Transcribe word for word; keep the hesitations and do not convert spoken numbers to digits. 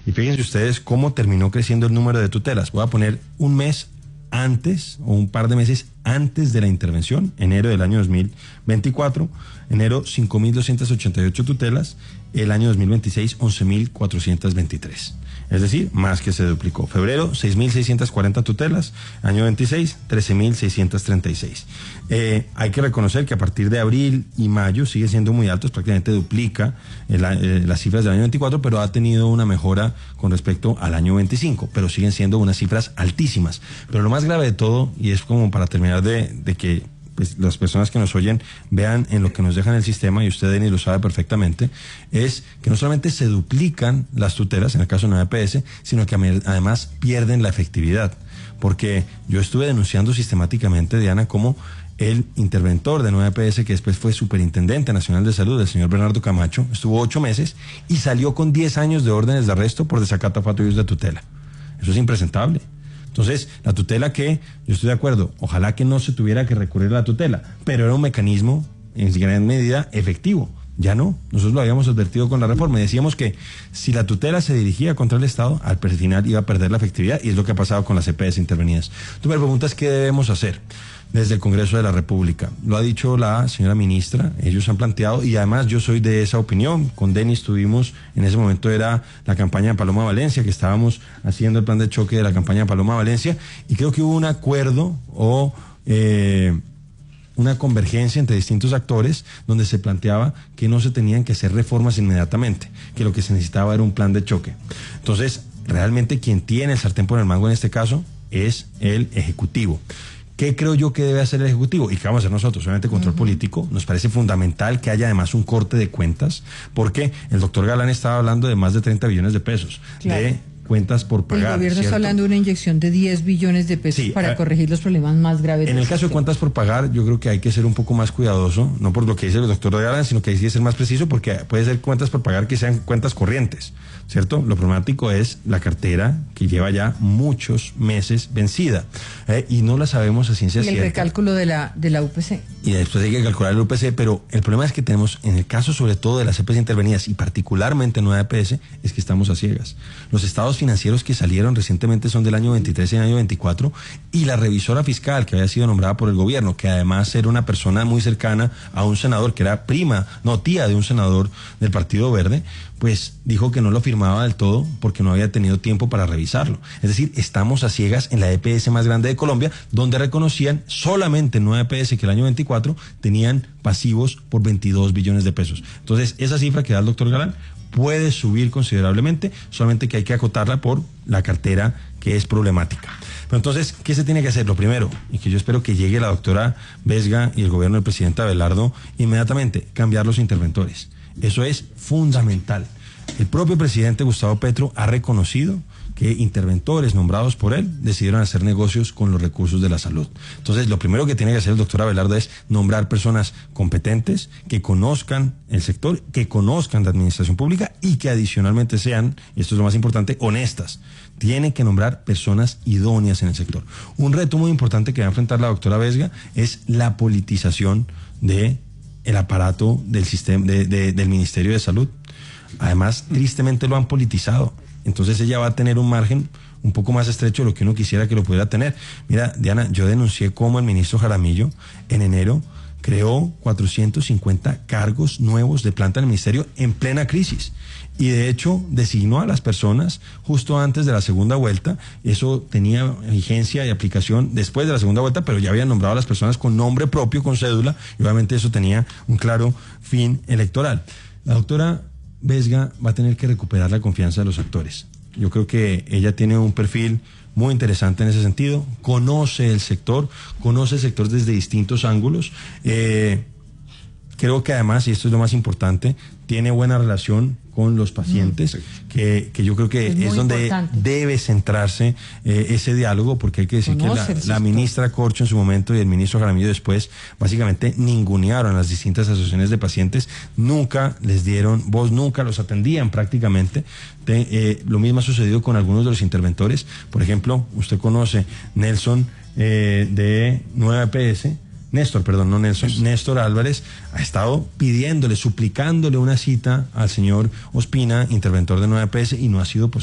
Y fíjense ustedes cómo terminó creciendo el número de tutelas. Voy a poner un mes antes o un par de meses antes de la intervención, enero del año dos mil veinticuatro, enero cinco mil doscientas ochenta y ocho tutelas, el año dos mil veintiséis once mil cuatrocientas veintitrés. Es decir, más que se duplicó. Febrero, seis mil seiscientas cuarenta tutelas, año veintiséis, trece mil seiscientas treinta y seis. Eh, hay que reconocer que a partir de abril y mayo sigue siendo muy alto, prácticamente duplica el, eh, las cifras del año veinticuatro, pero ha tenido una mejora con respecto al año veinticinco, pero siguen siendo unas cifras altísimas. Pero lo más grave de todo, y es como para terminar de, de que pues las personas que nos oyen vean en lo que nos dejan el sistema, y usted, Denis, lo sabe perfectamente, es que no solamente se duplican las tutelas, en el caso de nueve E P S, sino que además pierden la efectividad. Porque yo estuve denunciando sistemáticamente, Diana, como el interventor de nueve E P S, que después fue superintendente nacional de salud, el señor Bernardo Camacho, estuvo ocho meses y salió con diez años de órdenes de arresto por desacato a fallos de tutela. Eso es impresentable. Entonces, la tutela, que yo estoy de acuerdo, ojalá que no se tuviera que recurrir a la tutela, pero era un mecanismo en gran medida efectivo. Ya no, nosotros lo habíamos advertido con la reforma y decíamos que si la tutela se dirigía contra el Estado, al final iba a perder la efectividad, y es lo que ha pasado con las E P S intervenidas. Tú me preguntas qué debemos hacer desde el Congreso de la República. Lo ha dicho la señora ministra, ellos han planteado, y además yo soy de esa opinión. Con Denis tuvimos, en ese momento era la campaña de Paloma Valencia, que estábamos haciendo el plan de choque de la campaña de Paloma Valencia, y creo que hubo un acuerdo o eh, una convergencia entre distintos actores donde se planteaba que no se tenían que hacer reformas inmediatamente, que lo que se necesitaba era un plan de choque. Entonces, realmente quien tiene el sartén por el mango en este caso es el Ejecutivo. ¿Qué creo yo que debe hacer el Ejecutivo? ¿Y qué vamos a hacer nosotros? Obviamente control uh-huh. político. Nos parece fundamental que haya además un corte de cuentas, porque el doctor Galán estaba hablando de más de treinta billones de pesos, claro, de cuentas por pagar. El gobierno ¿cierto? está hablando de una inyección de diez billones de pesos, sí, para eh, corregir los problemas más graves. En el caso de cuentas por pagar, yo creo que hay que ser un poco más cuidadoso, no por lo que dice el doctor Galán, sino que hay que ser más preciso, porque puede ser cuentas por pagar que sean cuentas corrientes, ¿cierto? Lo problemático es la cartera, que lleva ya muchos meses vencida, eh, y no la sabemos a ciencia cierta. Y el recálculo de la, de la U P C. Y después hay que calcular el U P C, pero el problema es que tenemos, en el caso sobre todo de las E P S intervenidas, y particularmente nueve E P S, es que estamos a ciegas. Los estados financieros que salieron recientemente son del año veintitrés y del año veinticuatro, y la revisora fiscal, que había sido nombrada por el gobierno, que además era una persona muy cercana a un senador, que era prima, no tía de un senador del Partido Verde, pues dijo que no lo firmaba del todo porque no había tenido tiempo para revisarlo. Es decir, estamos a ciegas en la E P S más grande de Colombia, donde reconocían solamente nueve E P S que el año veinticuatro tenían pasivos por veintidós billones de pesos. Entonces, esa cifra que da el doctor Galán puede subir considerablemente, solamente que hay que acotarla por la cartera, que es problemática. Pero entonces, ¿qué se tiene que hacer? Lo primero, y que yo espero que llegue la doctora Vesga y el gobierno del presidente Abelardo inmediatamente, cambiar los interventores. Eso es fundamental. El propio presidente Gustavo Petro ha reconocido que interventores nombrados por él decidieron hacer negocios con los recursos de la salud. Entonces, lo primero que tiene que hacer el doctor Abelardo es nombrar personas competentes, que conozcan el sector, que conozcan la administración pública y que adicionalmente sean, y esto es lo más importante, honestas. Tiene que nombrar personas idóneas en el sector. Un reto muy importante que va a enfrentar la doctora Vesga es la politización de el aparato del sistema de, de, del Ministerio de Salud. Además, tristemente lo han politizado. Entonces ella va a tener un margen un poco más estrecho de lo que uno quisiera que lo pudiera tener. Mira, Diana, yo denuncié cómo el ministro Jaramillo en enero creó cuatrocientos cincuenta cargos nuevos de planta en el ministerio en plena crisis. Y de hecho designó a las personas justo antes de la segunda vuelta. Eso tenía vigencia y aplicación después de la segunda vuelta, pero ya habían nombrado a las personas con nombre propio, con cédula, y obviamente eso tenía un claro fin electoral. La doctora Vesga va a tener que recuperar la confianza de los actores. Yo creo que ella tiene un perfil muy interesante en ese sentido, conoce el sector, conoce el sector desde distintos ángulos. Eh, creo que además, y esto es lo más importante, tiene buena relación con los pacientes, mm, sí. que, que yo creo que es, es donde importante. Debe centrarse eh, ese diálogo, porque hay que decir Conoce que la, la ministra Corcho en su momento y el ministro Jaramillo después básicamente ningunearon las distintas asociaciones de pacientes, nunca les dieron voz, nunca los atendían prácticamente. De, eh, lo mismo ha sucedido con algunos de los interventores. Por ejemplo, usted conoce Nelson eh, de nueve E P S, Néstor, perdón, no Nelson, sí. Néstor Álvarez ha estado pidiéndole, suplicándole una cita al señor Ospina, interventor de nueve E P S, y no ha sido posible.